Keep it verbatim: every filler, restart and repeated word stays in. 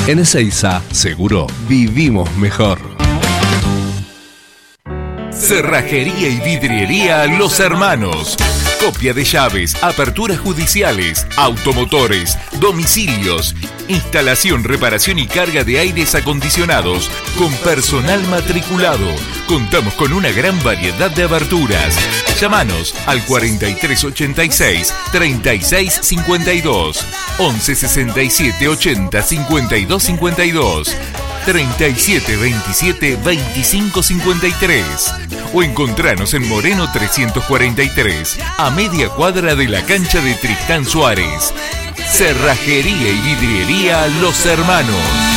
En Ezeiza, seguro, vivimos mejor. Cerrajería y vidriería Los Hermanos. Copia de llaves, aperturas judiciales, automotores, domicilios, instalación, reparación y carga de aires acondicionados con personal matriculado. Contamos con una gran variedad de aberturas. Llámanos al cuarenta y tres ochenta y seis, treinta y seis cincuenta y dos, once sesenta y siete ochenta cincuenta y dos cincuenta y dos, treinta y siete veintisiete veinticinco cincuenta y tres o encontranos en Moreno trescientos cuarenta y tres, a media cuadra de la cancha de Tristán Suárez. Cerrajería y vidriería Los Hermanos.